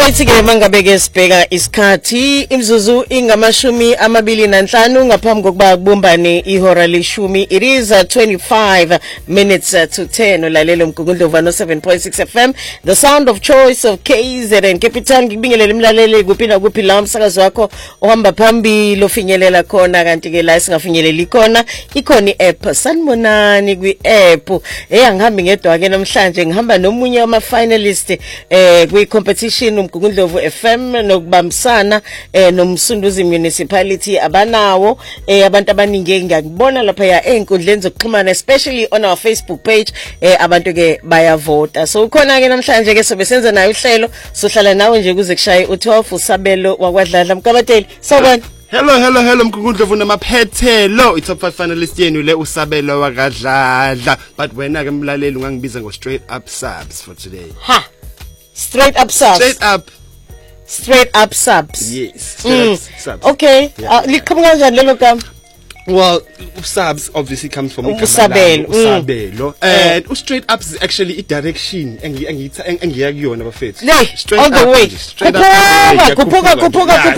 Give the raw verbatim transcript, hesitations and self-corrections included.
Right ke mangabe ke sibheka isikhathi imzuzu ingamashumi amabili nanhlanu ngaphambi kokuba kubumbane ihora leshumi. It is uh, twenty-five minutes uh, to ten ulalelo mgungundlovu no seven point six F M, the sound of choice of K Z N Capital. Ngibingelele imlaleli kuphi na kuphi la umsakazo wakho ohamba phambili ofinyelela khona, kanti ke la singafinyeleli khona ikhona i-app sanibonani kwi-app. Eh angihambi ngedwa ke namhlanje, ngihamba nomunye wama finalist eh kwi competition umgungundlovu F M nokubambisana eh nomsunduzi municipality abanawo eh abantu abaningi ngiyakubona lapha ya enkundleni zokuxhumana, especially on our Facebook page eh abantu ke bayavota. So ukhona ke namhlanje ke sobe senza nayo uhlelo, sohlala nawe nje kuze kushaye u twelve usabelo wakwadlala Mkabateli. Sawubona. Hello hello hello mgungundlovu namaphethelo, i top five finalist yenu le usabelo wakadlala. But wena ke mlaleli ungangibiza ngo straight up subs for today. Ha. Straight up subs. Straight up. Straight up subs. Yes. Straight Mm. up subs. Okay. Yeah. Uh, liqhamuka kanjani lelo gama? Well, subs obviously comes from Usabelo. Usabelo. And uh, straight up is actually a direction engiya kuyona bafethu. Straight all the way. Straight up. Kuphuka kuphuka kuphuka.